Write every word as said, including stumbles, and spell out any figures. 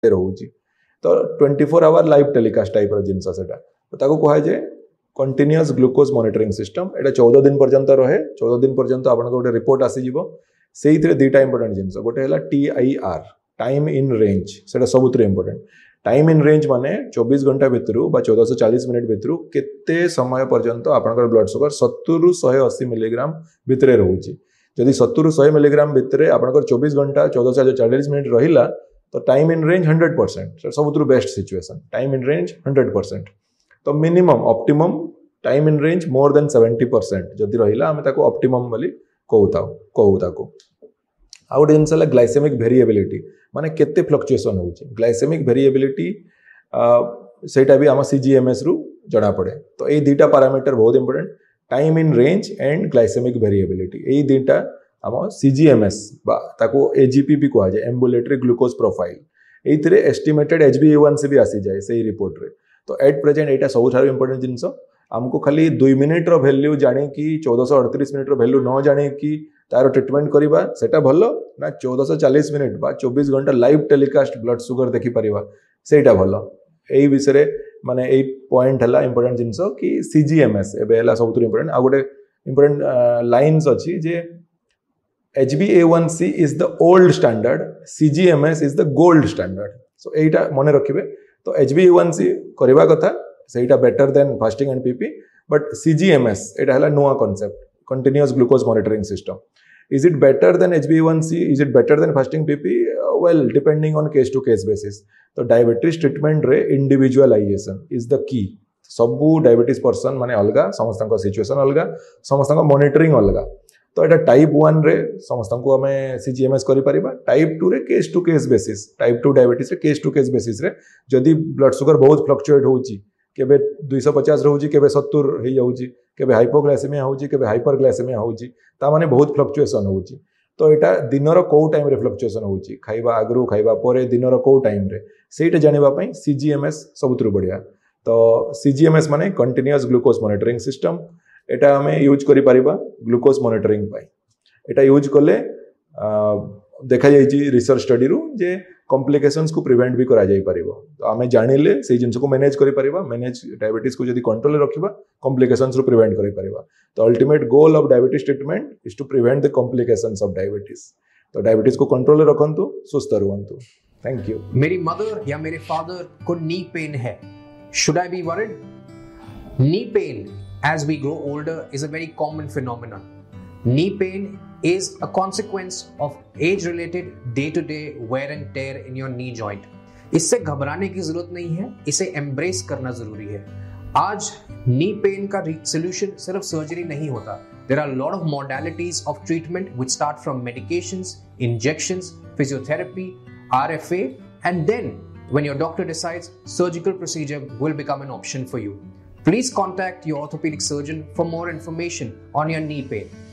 रोचे तो twenty four hour live telecast type जिनस से कहुए कंटिन्यूअस ग्लूकोज मॉनिटरिंग सिस्टम एटा चौदह दिन पर्यंत रहे चौदह दिन पर्यंत आपन गोटे रिपोर्ट आसीज से दुईटा इंपोर्टेंट जिनस गोटे है T I R time in range से सब इंपोर्टेंट टाइम इन रेंज माने चौबीस घंटा भितर चौदह सौ चालीस मिनिट भितर केते समय पर्यंत आपनकर ब्लड सुगर सत्तर रु एक सौ अस्सी मिलीग्राम भितर रोचे जदि सत्तर रु सौ मिलीग्राम भितर आपनकर चौबीस घंटा चौदह सौ चालीस मिनिट रहिला तो time in range hundred percent सब best situation time in range hundred percent तो minimum optimum time in range more than seventy percent जदि रहिला आमे ताको ऑप्टिमम बोली कहूता कहू ताको आ गोटे जिनस है ग्लाइसेमिक वेरिएबिलिटी माने केते फ्लक्चुएशन होउची ग्लाइसेमिक वेरिएबिलिटी सेटा भी आम सीजीएमएस रु जना पड़े तो ये दुईटा पैरामीटर बहुत important time in range and glycaemic variability ये दुईटा आम सीजीएमएस ताको एजीपी भी कह जाए एम्बुलेटरी ग्लूकोज प्रोफाइल ये एस्टिमेटेड एचबी ए वन सी भी आसी जाए से रिपोर्ट रे तो एट प्रेजेंट यहाँ सब इंपोर्टेंट जिनस आमको खाली दुई मिनिट रो वैल्यू जाने कि चौदह सौ अड़तीस मिनिट रो वैल्यू न जाने कि तार ट्रिटमेंट करवा सेटा भल ना चौदह सौ चालीस मिनिट बा चौबीस घंटा लाइव टेलीकास्ट ब्लड सुगर देखि परिबा सेटा भल यही विषय माने एई पॉइंट हला इंपोर्टेंट जिनस कि सीजीएमएस एबे हला सबुत इंपोर्टेंट आ गोटे इंपोर्टेंट लाइन्स अछि जे H b A one C is the old standard C G M S is the gold standard so एटा मने रखिबे तो H b A one C करबा कथा सेटा better than fasting and PP but C G M S एटा हला नुवा concept continuous glucose monitoring system is it better than H b A one C is it better than fasting P P uh, well depending on case to case basis तो diabetes treatment रे individualisation is the key सबू diabetes person माने अलगा समस्त situation अलगा समस्त monitoring अलगा तो यहाँ टाइप वन रे समस्त को आम सीजीएमएस कर टाइप टू रे case to case basis type two diabetes रे केस टू केस बेसिस रे जदि ब्लड सुगर बहुत फ्लक्चुएट होउची केबे दो सौ पचास रहउची केबे सत्तर हो जाउची केबे हाइपोग्लाइसेमिया होउची केबे हाइपरग्लाइसेमिया होउची ता माने बहुत फ्लक्चुएशन होउची तो यहाँ दिनर कौ टाइम रे फ्लक्चुएशन होउची खाइबा आगरू खाइबा परे दिनर कौ टाइम रे सेटा जानिबा पई सीजीएमएस सबुतरु बढ़िया तो सीजीएमएस माने कंटीन्यूअस ग्लूकोज मॉनिटरिंग सिस्टम एटा हमें यूज करि परिबा ग्लूकोज मॉनिटरिंग पाई एटा यूज कले देखा जाइए रिसर्च स्टडी रु जे कॉम्प्लिकेशंस को प्रिवेंट भी करा जाई परिबो तो आमे जानिले से जिंस को मैनेज करि परिबा मैनेज डायबिटीज को जदी कंट्रोल रे रखिबा कॉम्प्लिकेशंस रु प्रिवेंट करि परिबा तो ultimate goal of diabetes treatment is to prevent the complications of diabetes तो डायबिटीज को कंट्रोल रे रखंतु सुस्त रहंतु थैंक यू मेरी मदर या मेरे फादर को नी पेन है should I be worried knee pain as we grow older is a very common phenomenon. Knee pain is a consequence of age-related day-to-day wear and tear in your knee joint. इससे घबराने की जरूरत नहीं है, इसे embrace करना जरूरी है. आज knee pain का solution सिर्फ सर्जरी नहीं होता. There are a lot of modalities of treatment which start from medications, injections, physiotherapy, R F A, and then when your doctor decides, surgical procedure will become an option for you. Please contact your orthopedic surgeon for more information on your knee pain.